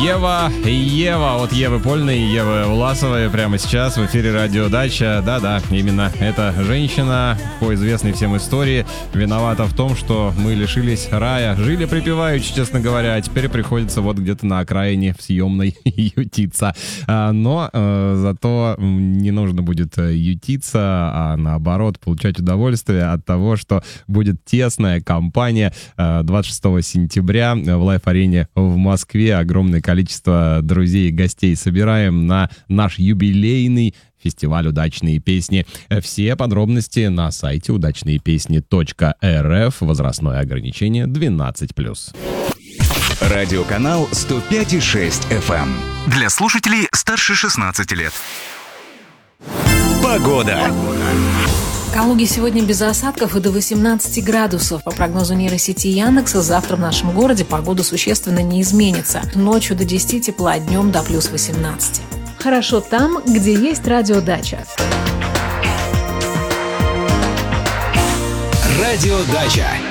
Ева от Евы Польной и Евы Власовой прямо сейчас в эфире «Радио Дача». Да-да, именно эта женщина, по известной всем истории, виновата в том, что мы лишились рая. Жили припеваючи, честно говоря, а теперь приходится вот где-то на окраине в съемной ютиться. Но зато не нужно будет ютиться, а наоборот получать удовольствие от того, что будет тесная компания 26 сентября в Лайф-арене в Москве. Огромное количество друзей и гостей собираем на наш юбилейный фестиваль «Удачные песни». Все подробности на сайте удачныепесни.рф. Возрастное ограничение 12+. Радиоканал 105,6 FM. Для слушателей старше 16 лет. Погода. В Калуге сегодня без осадков и до 18 градусов. По прогнозу нейросети Яндекса, завтра в нашем городе погода существенно не изменится. Ночью до 10 тепла, днем до плюс 18. Хорошо там, где есть радиодача. Радиодача.